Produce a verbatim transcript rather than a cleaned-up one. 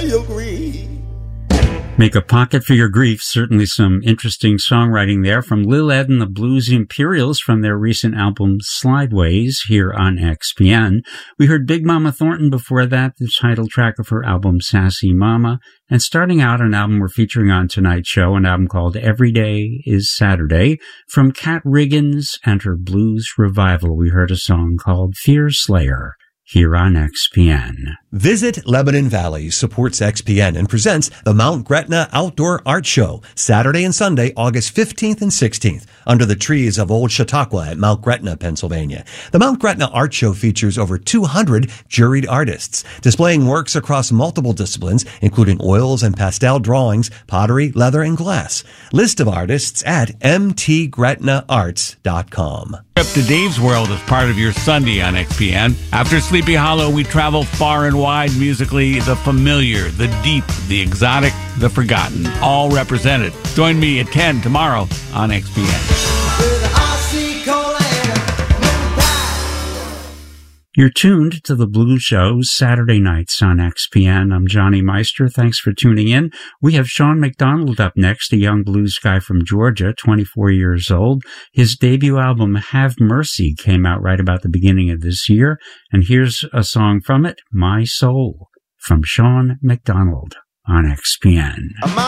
your grief. Make a pocket for your grief. Certainly some interesting songwriting there from Lil Ed and the Blues Imperials from their recent album Slideways here on X P N. We heard Big Mama Thornton before that, the title track of her album Sassy Mama. And starting out, an album we're featuring on tonight's show, an album called Every Day is Saturday from Kat Riggins and her Blues Revival. We heard a song called Fear Slayer here on X P N. Visit Lebanon Valley supports X P N and presents the Mount Gretna Outdoor Art Show, Saturday and Sunday, August fifteenth and sixteenth, under the trees of Old Chautauqua at Mount Gretna, Pennsylvania. The Mount Gretna Art Show features over two hundred juried artists, displaying works across multiple disciplines, including oils and pastel drawings, pottery, leather, and glass. List of artists at m t gretna arts dot com. Up to Dave's World as part of your Sunday on X P N. After Sleepy Hollow, we travel far and wide musically, the familiar, the deep, the exotic, the forgotten, all represented. Join me at ten tomorrow on X P N. You're tuned to the Blues Show Saturday nights on X P N. I'm Johnny Meister. Thanks for tuning in. We have Sean McDonald up next, a young blues guy from Georgia, twenty-four years old. His debut album, Have Mercy, came out right about the beginning of this year. And here's a song from it, My Soul, from Sean McDonald on X P N.